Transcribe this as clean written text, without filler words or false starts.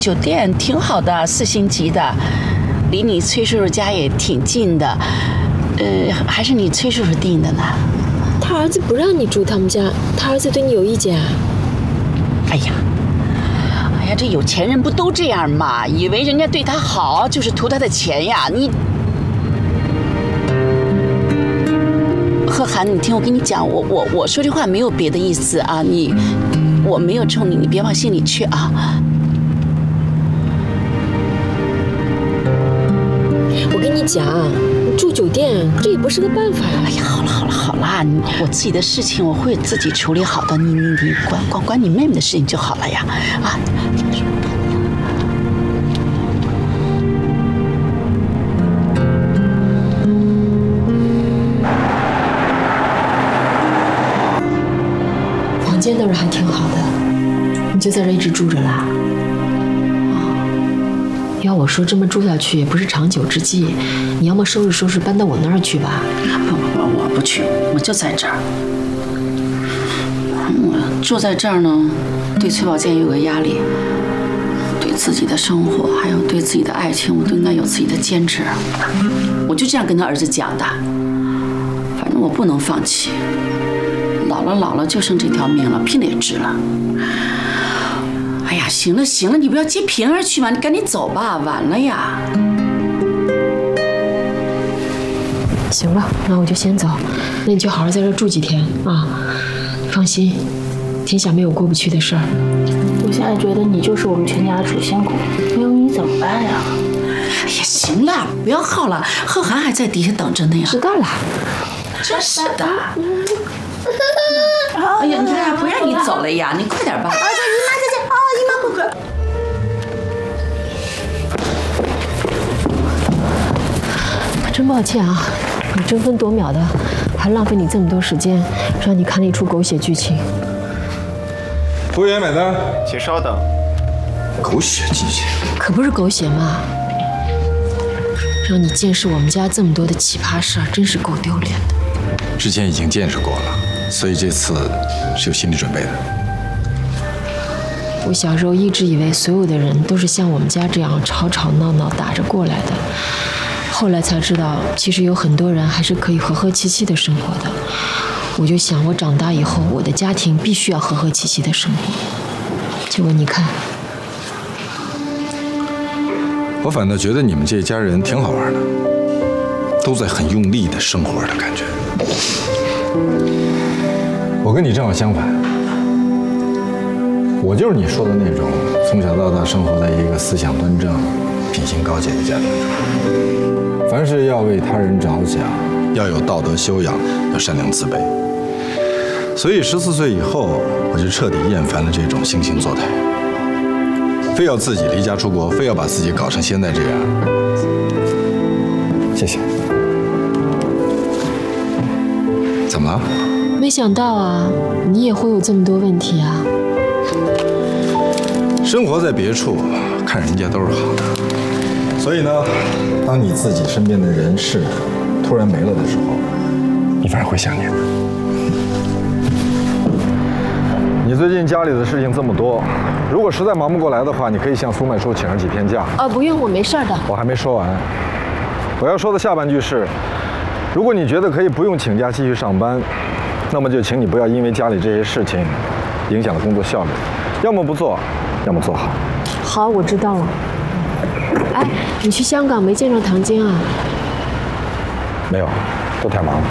酒店挺好的，4星级的，离你崔叔叔家也挺近的。还是你崔叔叔定的呢？ 他儿子不让你住他们家，他儿子对你有意见啊？ 哎呀，这有钱人不都这样吗？以为人家对他好就是图他的钱呀！你，贺涵，你听我跟你讲，我说这话没有别的意思啊，我没有冲你，你别往心里去啊。 我跟你讲，住酒店这也不是个办法呀。 哎呀，好了，我自己的事情我会自己处理好的，你管你妹妹的事情就好了呀，啊。 房间倒是还挺好的，你就在这一直住着啦？要我说，这么住下去也不是长久之计，你要么收拾收拾搬到我那儿去吧。 我不去，我就在这儿。我住在这儿呢，对崔宝剑有个压力，对自己的生活还有对自己的爱情，我都应该有自己的坚持。我就这样跟他儿子讲的，反正我不能放弃，老了就剩这条命了，拼了也值了。哎呀，行了，你不要接平儿去嘛，你赶紧走吧，晚了呀。 行了，那我就先走，那你就好好在这住几天啊。放心，天下没有过不去的事儿。 我现在觉得你就是我们全家的主心骨，没有你怎么办呀？ 哎呀，行了，不要耗了，贺涵还在底下等着呢呀。 知道了。 真是的。哎呀，你看不让你走了呀，你快点吧。姨妈再见。姨妈快。 真抱歉啊，我争分夺秒的，还浪费你这么多时间，让你看了一出狗血剧情。 服务员买单， 请稍等。 狗血剧情？ 可不是狗血嘛，让你见识我们家这么多的奇葩事儿，真是够丢脸的。 之前已经见识过了，所以这次是有心理准备的。 我小时候一直以为所有的人都是像我们家这样吵吵闹闹打着过来的，后来才知道，其实有很多人还是可以和和气气的生活的。我就想，我长大以后，我的家庭必须要和和气气的生活。结果你看， 我反倒觉得你们这家人挺好玩的，都在很用力的生活的感觉。我跟你正好相反，我就是你说的那种从小到大生活在一个思想端正、品行高洁的家庭中，凡事要为他人着想，要有道德修养，要善良慈悲。所以14岁以后，我就彻底厌烦了这种惺惺作态，非要自己离家出国，非要把自己搞成现在这样。谢谢。怎么了？ 没想到啊，你也会有这么多问题啊。 生活在别处，看人家都是好的。所以呢，当你自己身边的人事突然没了的时候，你反而会想念的。你最近家里的事情这么多，如果实在忙不过来的话，你可以向苏麦说请上几天假。 不用，我没事的。 我还没说完，我要说的下半句是，如果你觉得可以不用请假继续上班，那么就请你不要因为家里这些事情影响了工作效率，要么不做，要么做好。 好，我知道了。哎，你去香港没见着唐晶啊？ 没有，都太忙了。